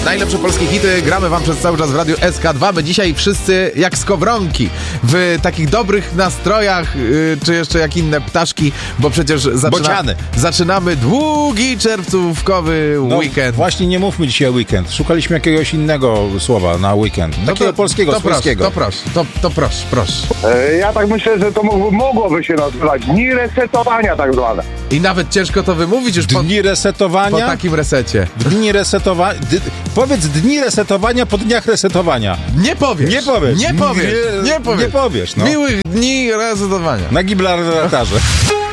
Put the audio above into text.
Najlepsze polskie hity gramy wam przez cały czas w Radiu SK2. My dzisiaj wszyscy jak skowronki, w takich dobrych nastrojach, czy jeszcze jak inne ptaszki, bo przecież zaczynamy długi czerwcówkowy weekend. Właśnie nie mówmy dzisiaj weekend. Szukaliśmy jakiegoś innego słowa na weekend. Takiego polskiego, swojskiego. To proszę. Ja tak myślę, że to mogłoby się nazywać dni resetowania tak zwane. I nawet ciężko to wymówić już dni resetowania? Po takim resecie. Dni resetowania. Powiedz dni resetowania po dniach resetowania. Nie powiesz. Nie powiesz. No. Miłych dni resetowania. Na Gibraltarze.